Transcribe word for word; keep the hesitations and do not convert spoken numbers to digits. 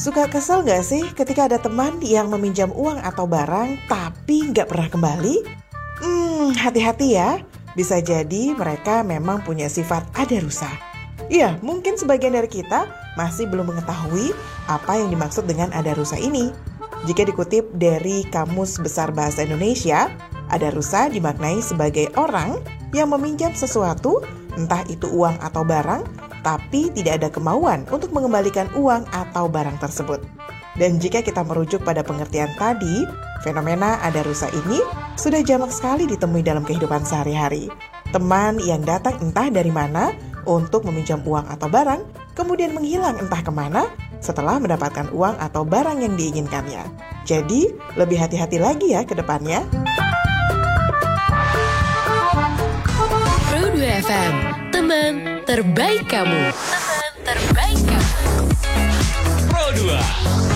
Suka kesel gak sih ketika ada teman yang meminjam uang atau barang tapi nggak pernah kembali? Hmm, hati-hati ya. Bisa jadi mereka memang punya sifat adarusa. Iya, mungkin sebagian dari kita masih belum mengetahui apa yang dimaksud dengan adarusa ini. Jika dikutip dari Kamus Besar Bahasa Indonesia, adarusa dimaknai sebagai orang yang meminjam sesuatu, entah itu uang atau barang, tapi tidak ada kemauan untuk mengembalikan uang atau barang tersebut. Dan jika kita merujuk pada pengertian tadi, fenomena adarusa ini sudah jamak sekali ditemui dalam kehidupan sehari-hari. Teman yang datang entah dari mana untuk meminjam uang atau barang, kemudian menghilang entah kemana setelah mendapatkan uang atau barang yang diinginkannya. Jadi, lebih hati-hati lagi ya ke depannya. Pro dua F M, teman terbaik kamu. Teman terbaik kamu. Pro dua.